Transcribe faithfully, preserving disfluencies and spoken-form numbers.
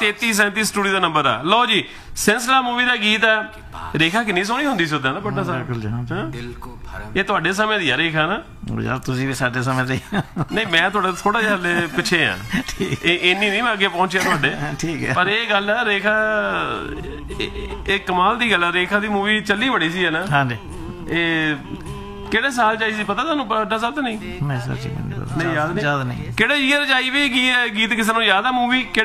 ਤੇਤੀ ਸੈਂਤੀ ਸਟੂਡੀਓ ਦਾ ਨੰਬਰ ਆ। ਲਓ ਜੀ, ਸਿਲਸਿਲਾ ਮੂਵੀ ਦਾ ਗੀਤ ਹੈ। ਰੇਖਾ ਕਿੰਨੀ ਸੋਹਣੀ ਹੁੰਦੀ ਸੀ ਉਦਾਂ ਨਾ ਪੱਟਾ ਸਾਹਿਬ, ਇਹ ਤੁਹਾਡੇ ਸਮੇਂ ਦੀ ਆ ਰੇਖਾ ਨਾ ਯਾਰ, ਤੁਸੀਂ ਵੀ ਸਾਡੇ ਸਮੇਂ ਤੇ। ਨਹੀਂ, ਮੈਂ ਤੁਹਾਡਾ ਥੋੜਾ ਜਿਹਾ ਹਲੇ ਪਿੱਛੇ ਆ, ਇੰਨੀ ਨਹੀਂ ਮੈਂ ਅੱਗੇ ਪਹੁੰਚਿਆ ਤੁਹਾਡੇ। ਠੀਕ ਹੈ, ਪਰ ਇਹ ਗੱਲ ਹੈ ਰੇਖਾ, ਇਹ ਕਮਾਲ ਦੀ ਗੱਲ ਹੈ। ਰੇਖਾ ਦੀ ਮੂਵੀ ਚੱਲੀ ਬੜੀ ਸੀ ਹੈ ਨਾ। ਹਾਂਜੀ। ਇਹ ਕਿਹੜੇ ਸਾਲ ਚ ਆਈ ਸੀ ਪਤਾ ਤੁਹਾਨੂੰ ਪੱਟਾ ਸਾਹਿਬ? ਤਾਂ ਨਹੀਂ, ਮੈਂ ਸੱਚੀ ਨਹੀਂ ਯਾਦ ਨਹੀਂ ਯਾਦ ਨਹੀਂ ਕਿਹੜੇ ਈਅਰ ਚ ਆਈ ਵੀ ਗੀਤ ਕਿਸੇ ਨੂੰ ਯਾਦ ਆ ਮੂਵੀ?